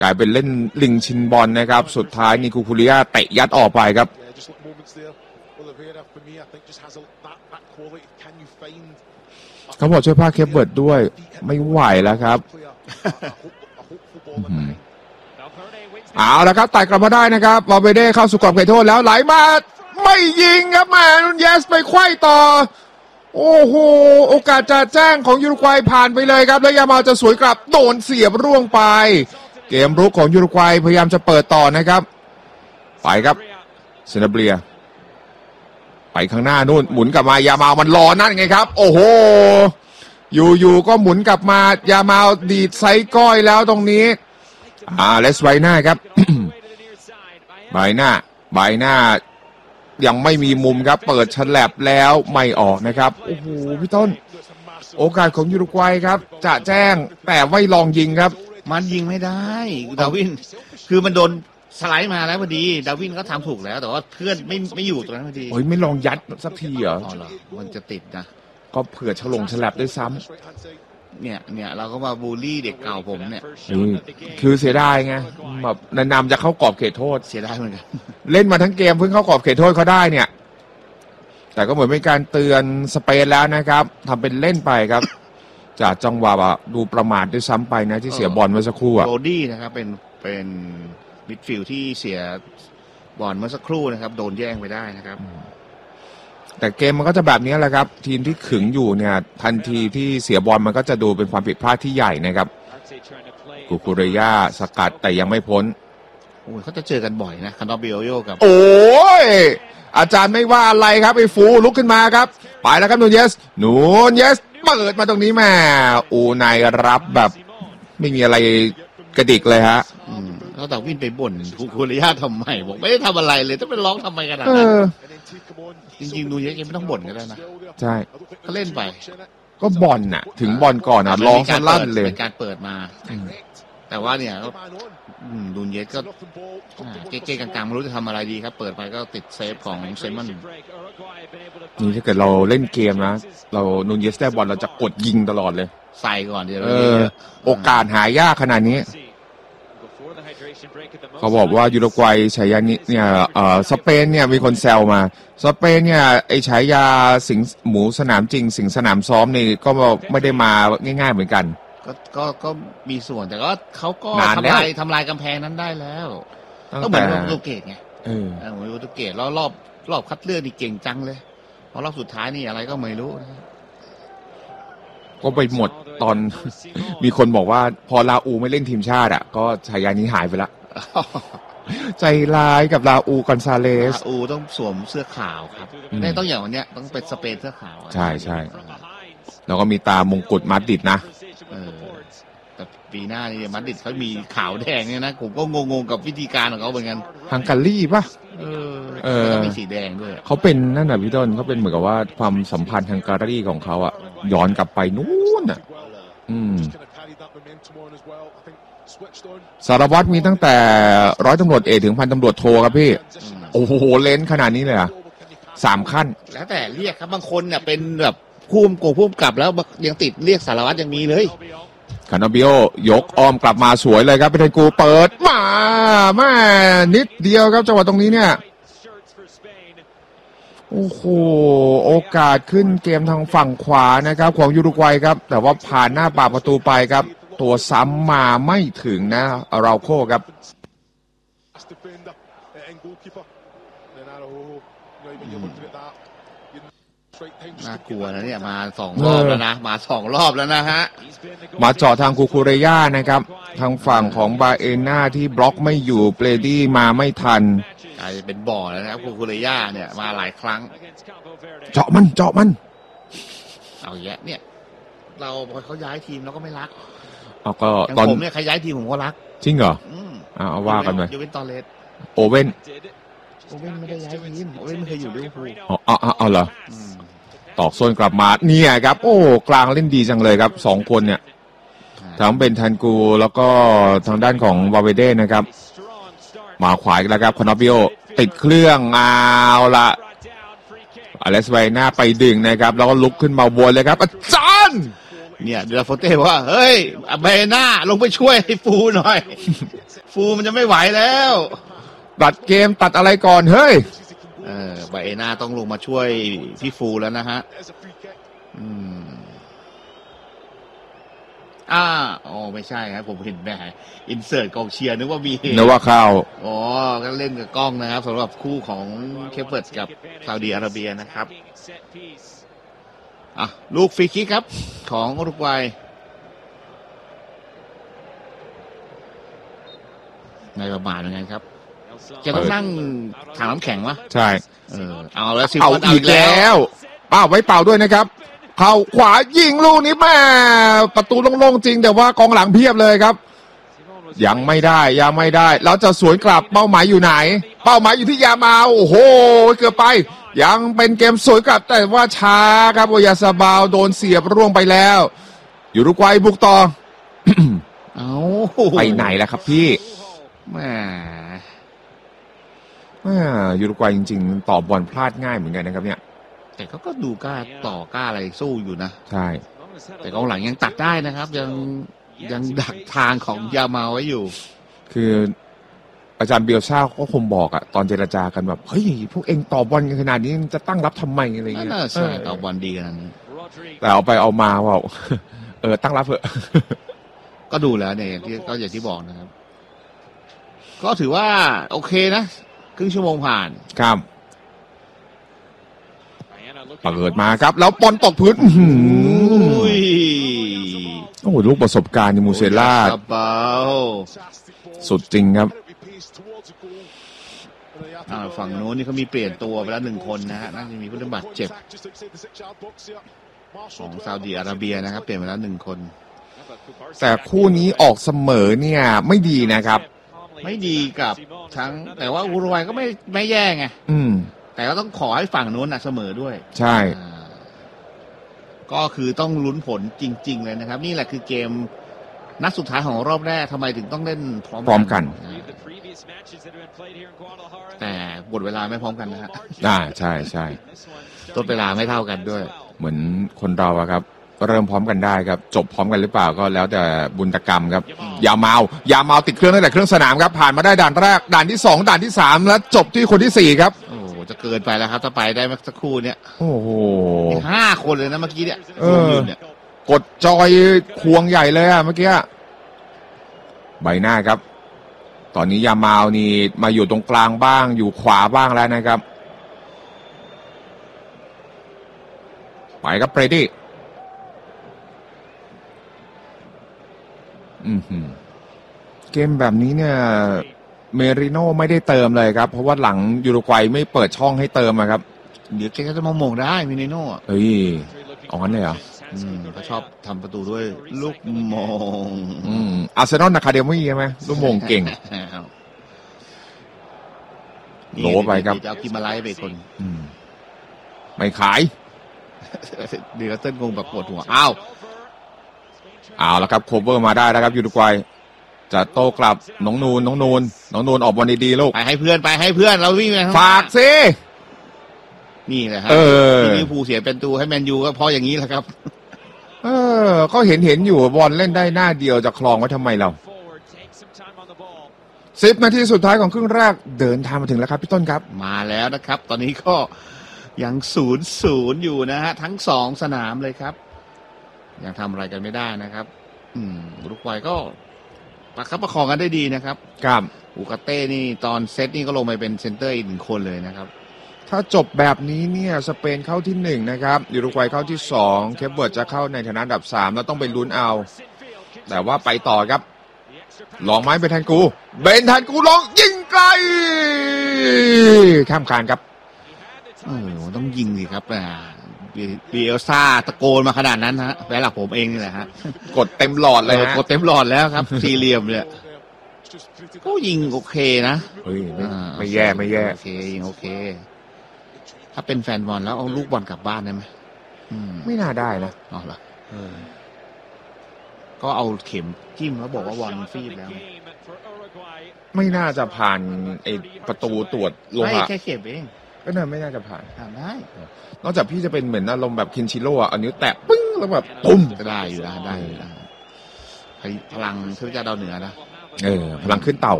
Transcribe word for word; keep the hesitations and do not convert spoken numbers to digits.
กลายเป็นเล่นลิงชินบอลนะครับสุดท้ายนิคูคูริยาเตะยัดออกไปครับเขาบอกช่วยพาเคปเบิร์ดด้วยไม่ไหวแล้วครับเอาแล้วครับไต่กลับมาได้นะครับวาเวเด้เข้าสู่กรอบเขตโทษแล้วไหลมาไม่ยิงครับแม่นุนเยสไปไขว้ต่อโอ้โหโอกาสจะแจ้งของยูรุกวัยผ่านไปเลยครับแล้วยามาจะสวยกลับโดนเสียบร่วงไปเกมรุกของยูรุกวัยพยายามจะเปิดต่อนะครับไปครับเซนาเบียไปข้างหน้านู่นหมุนกลับมายามามันรอนั่นไงครับโอ้โหอยู่ๆก็หมุนกลับมายามาดีดไซก้อยแล้วตรงนี้อ่าเลสไบหน้าครับ ใบหน้าใบหน้ายังไม่มีมุมครับเปิดฉลับแล้วไม่ออกนะครับโอ้โหพี่ต้นโอกาสของยูรุกวัยครับจะแจ้งแต่ไม่ลองยิงครับมันยิงไม่ได้ดาวินคือมันโดนสไลด์มาแล้วพอดีดาวินก็ทำถูกแล้วแต่ว่าเพื่อนไม่ไม่อยู่ตรงนั้นพอดีโอ้ยไม่ลองยัดสักทีเหรออ๋อเหรอมันจะติดนะก็เผื่อฉลงฉลับด้วยซ้ำเนี่ยเนี่ยเราก็มาบูลลี่เด็กเก่าผมเนี่ยคือเสียดายไงแบบนานๆจะเข้ากรอบเขตโทษเสียดายเหมือนกันเล่นมาทั้งเกมเพิ่งเข้ากรอบเขตโทษเขาได้เนี่ยแต่ก็เหมือนเป็นการเตือนสเปนแล้วนะครับทำเป็นเล่นไปครับจากจังหวะดูประมาทด้วยซ้ำไปนะที่เสียบอลเมื่อสักครู่อะโรดี้นะครับเป็นเป็นมิดฟิลด์ที่เสียบอลเมื่อสักครู่นะครับโดนแย่งไปได้นะครับแต่เกมมันก็จะแบบนี้แหละครับทีมที่ขึงอยู่เนี่ยทันทีที่เสียบอลมันก็จะดูเป็นความผิดพลาดที่ใหญ่นะครับกูคูเรย่าสกัดแต่ยังไม่พ้นโอ้ยเขาจะเจอกันบ่อยนะคานอบิโอโยกับโอ้ยอาจารย์ไม่ว่าอะไรครับไอ้ฟูลุกขึ้นมาครับไปแล้วครับนูนเยสนูนเยสเปิดมาตรงนี้แม่อูไนรับแบบไม่มีอะไรกระดิกเลยฮะเขาแต่วิ่งไปบ่นกูคูเรย่าทำไมบอกไม่ได้ทำอะไรเลยจะไปร้องทำไมกันนะจริงๆนูนเยสไม่ต้องบ่นก็ได้นะใช่ก็เล่นไปก็บอลน่ะถึงบอลก่อนอ่ะร้องสลั่นเลยเป็นการเปิดมาแต่ว่าเนี่ยนูนเยสก็เก๊ๆกลางๆไม่รู้จะทำอะไรดีครับเปิดไปก็ติดเซฟของเซมอนนี่ถ้าเกิดเราเล่นเกมนะเรานูนเยสได้บอลเราจะกดยิงตลอดเลยใส่ก่อนเดี๋ยวโอกาสหายากขนาดนี้เขาบอกว่ายูโรกวัยฉายานี้เนี่ยเอ่อสเปนเนี่ยมีคนแซวมาสเปนเนี่ยไอฉายาสิงหมูสนามจริงสิงสนามซ้อมนี่ก็ไม่ได้มาง่ายๆเหมือนกันก็ก็ก็มีส่วนแต่ก็เขาก็ทำลายทำลายกำแพงนั้นได้แล้วก็เหมือนโปรตุเกสไงเออเหมือนโปรตุเกสแล้วรอบรอบคัดเลือกนี่เก่งจังเลยพอรอบสุดท้ายนี่อะไรก็ไม่รู้ก็ไปหมดตอนมีคนบอกว่าพอลาอูไม่เล่นทีมชาติอ่ะก็ฉายานี้หายไปละใจร้ายกับลาอูกอนซาเลสลาอูต้องสวมเสื้อขาวครับไม่ต้องอย่างวันเนี้ยต้องเป็นสเปนเสื้อขาวใช่ใช่แล้วก็มีตามงกุฎมาดริดนะแต่ปีหน้านี่มาดริดเขามีขาวแดงเนี่ยนะผมก็งงๆกับวิธีการของเขาเหมือนกันฮังการีป่ะเออเออมีสีแดงด้วยเขาเป็นนั่นน่ะพี่ต้นเขาเป็นเหมือนกับว่าความสัมพันธ์ฮังการีของเขาอ่ะย้อนกลับไปนู้นอ่ะอืมสารวัตรมีตั้งแต่ร้อยตำรวจเอกถึงพันตำรวจโทครับพี่โอ้โหเลนขนาดนี้เลยอ่ะสามขั้นแล้วแต่เรียกครับบางคนเนี่ยเป็นแบบผู้กำกับผู้กำกับแล้วยังติดเรียกสารวัตรยังมีเลยคานาบิโอยกอ้อมกลับมาสวยเลยครับเป็นกูเปิดมาแม่นิดเดียวครับจังหวะตรงนี้เนี่ยโอ้โหโอกาสขึ้นเกมทางฝั่งขวานะครับของยูรุกวัยครับแต่ว่าผ่านหน้าปากประตูไปครับตัวซ้ำมาไม่ถึงนะเราโคครับน่ากลัวนะเนี่ยมาสองรอบแล้วนะมาสองรอบแล้วนะฮะมาเจาะทางคูคูเรย่านะครับทางฝั่งของบาเอน่าที่บล็อกไม่อยู่เปรดี้มาไม่ทันกลายเป็นบ่อแล้วนะครับคูคูเรย่าเนี่ยมาหลายครั้งเจาะมันเจาะมันเอาแยะเนี่ยเราพอเขาย้ายทีมเราก็ไม่รักเอาก็ตอนผมเนี่ยใครย้ายทีมผมก็รักจริงเหรออ่าเอาว่ากันไปยูเวนตอเลสโอเว่นโอเว่นไม่ได้ย้ายทีมโอเว่นไม่เคยอยู่ลิเวอร์พูลอ๋ออ๋ออ๋อเหรอตอกโซนกลับมาเนี่ยครับโอ้กลางเล่นดีจังเลยครับสองคนเนี่ยทั้งเป็นทันกูแล้วก็ทางด้านของวาเวเด้นะครับมาขวาอีกแล้วครับคอนอบิโอติดเครื่องเอาละอเลสไวน่าไปดึงนะครับแล้วก็ลุกขึ้นมาวนเลยครับอาจารย์เนี่ยเดลาโฟเต้ว่าเฮ้ยเบน่าลงไปช่วยให้ฟูหน่อย ฟูมันจะไม่ไหวแล้วตัดเกมตัดอะไรก่อนเฮ้ยเออเบน่าต้องลงมาช่วยพี่ฟูแล้วนะฮะอืมอ่าอ๋อไม่ใช่ครับผมเห็นแม่อินเสิร์ตกองเชียร์นึกว่ามีนึกว่าเข้าอ๋อก็เล่นกับกล้องนะครับสำหรับคู่ของเคปเปิร์ตกับซาอุดิอาระเบียนะครับอ่ะลูกฟรีคิกครับของอุรุกวัยในประมาณยังไงครับจะต้องนั่งถังน้ำแข็งวะใช่เออเอาแล้วสิเอาอีกแล้วเปล่าไว้เปล่าด้วยนะครับเข้าขวายิงลูกนี้แม่ประตูโล่งๆจริงแต่ว่ากองหลังเพียบเลยครับยังไม่ได้ยังไม่ได้แล้วจะสวนกลับเป้าหมายอยู่ไหนเป้าหมายอยู่ที่ยามาโอ้โหเกือบไปยังเป็นเกมสวยกลับแต่ว่าช้าครับโอยาซาบาวโดนเสียบร่วงไปแล้วยูรุกวัยบุกต่อเอาไปไหนแล้วครับพี่แม่แม่ยูรุกวัยจริงๆต่อบอลพลาดง่ายเหมือนกันนะครับเนี่ยแต่เขาก็ดูกล้าต่อกล้าอะไรสู้อยู่นะใช่แต่กองหลังยังตัดได้นะครับยังยังดักทางของยามาไว้อยู่คืออาจารย์เบียลซ่าก็คงบอกอะตอนเจรจากันแบบเฮ้ยพวกเองต่อบอลกันขนาดนี้จะตั้งรับทำไมอะไรเงี้ยใช่ต่อบอลดีกันนี้แต่เอาไปเอามาว่าเออตั้งรับเถอะก็ดูแล้วเนี่ยที่ก็อย่างที่บอกนะครับก็ถือว่าโอเคนะครึ่งชั่วโมงผ่านครับเปิดมาครับแล้วบอลตกพื้นโอ้โหลูกประสบการณ์ในมูเซล่าสุดจริงครับฝั่งโน้นนี่เขามีเปลี่ยนตัวไปแล้วหนึ่งคนนะฮะน่าจะมีผู้ได้บาดเจ็บของซาอุดิอาระเบียนะครับเปลี่ยนไปแล้วหนึ่งคนแต่คู่นี้ออกเสมอเนี่ยไม่ดีนะครับไม่ดีกับทั้งแต่ว่าอุรุกวัยก็ไม่ไม่แย่ไงแต่ก็ต้องขอให้ฝั่งโน้นนะเสมอด้วยใช่ก็คือต้องลุ้นผลจริงๆเลยนะครับนี่แหละคือเกมนัดสุดท้ายของรอบแรกทำไมถึงต้องเล่นพร้อมพร้อมกันแต่บทเวลาไม่พร้อมกันนะฮะอ่าใช่ใช่ต้นเวลาไม่เท่ากันด้วยเหมือนคนเราอะครับก็เริ่มพร้อมกันได้ครับจบพร้อมกันหรือเปล่าก็แล้วแต่บุญกรรมครับยาเมายาเมาติดเครื่องตั้งแต่เครื่องสนามครับผ่านมาได้ด่านแรกด่านที่สองด่านที่สามแล้วจบที่คนที่สี่ครับโอ้จะเกินไปแล้วครับถ้าไปได้เมื่อสักครู่เนี้ยโอ้โหห้าคนเลยนะเมื่อกี้เนี่ยเออกดจอยควงใหญ่เลยอะเมื่อกี้ใบหน้าครับตอนนี้ยาเมานี่มาอยู่ตรงกลางบ้างอยู่ขวาบ้างแล้วนะครับไปครับเบรดี้อืมเกมแบบนี้เนี่ยเมริโน่ไม่ได้เติมเลยครับเพราะว่าหลังยูรุกวัยไม่เปิดช่องให้เติมอะครับเดี๋ยวแกก็จะมองมงได้เมริโน่เฮ้ยเอางั้นเลยเหรออืมเขาชอบทำประตูด้วยลูกมงอืมอาร์เซนอลอะคาเดมี่ใช่ไหมลูกมงเก่งโหลไปครับจะเอากิมาไลท์ไปคนไม่ขายเดี๋ยวเต้นงงแบบปวดหัวอ้าวเอาแล้วครับโคเวอร์มาได้แล้วครับยูรุกวัยจะโต้กลับน้องนูนน้องนูนน้องนูนออกบอลดีๆลูกไปให้เพื่อนไปให้เพื่อนเราวิ่งไปฝากสินี่แหละฮะที่ลิเวอร์พูลเสียเป็นตัวให้แมนยูก็เพราะอย่างนี้แหละครับเออก็เห็นเห็นอยู่บอลเล่นได้หน้าเดียวจะคลองไว้ทำไมเราสิบนาทีสุดท้ายของครึ่งแรกเดินทางมาถึงแล้วครับพี่ต้นครับมาแล้วนะครับตอนนี้ก็ยังศูนย์ศูนย์อยู่นะฮะทั้งสองสนามเลยครับยังทำอะไรกันไม่ได้นะครับอืมอุรุกวัยก็ประคับประคองกันได้ดีนะครับครับอูกาเต้นี่ตอนเซตนี่ก็ลงไปเป็นเซนเตอร์อีกหนึ่งคนเลยนะครับถ้าจบแบบนี้เนี่ยสเปนเข้าที่หนึ่งนะครับยูรุกวัยเข้าที่สองเคปเวิร์ดจะเข้าในฐานะอันดับสามแล้วต้องไปลุ้นเอาแต่ว่าไปต่อครับลองไม้เบนทันกูเบนทันกูลองยิงไกลข้ามคานครับโอ้ต้องยิงสิครับอ่าเบียลซ่าตะโกนมาขนาดนั้นฮะแฟนหลักผมเองนี่แหละฮะกดเต็มหลอดเลยกดเต็มหลอดแล้วครับสี่เหลี่ยมเนี่ยก็ยิงโอเคนะเฮ้ยไม่แย่ไม่แย่โอเคยิงโอเคถ้าเป็นแฟนบอลแล้วเอาลูกบอลกลับบ้านได้ไหมไม่น่าได้นะอ๋อเหรอก็เอาเข็มจิ้มแล้วบอกว่าบอลฟีดแล้วไม่น่าจะผ่านไอ้ประตูตรวจโลหะแค่เข็มเองก็น่าไม่น่าจะผ่านผ่านได้นอกจากพี่จะเป็นเหมือนอารมณ์แบบคินชิโร่อะเอานิ้วแตะปึ้งแล้วแบบตุ้มก็ได้อยู่นะได้อยู่นะพลังเทพเจ้าดาวเหนือนะเออพลังขึ้นเต่า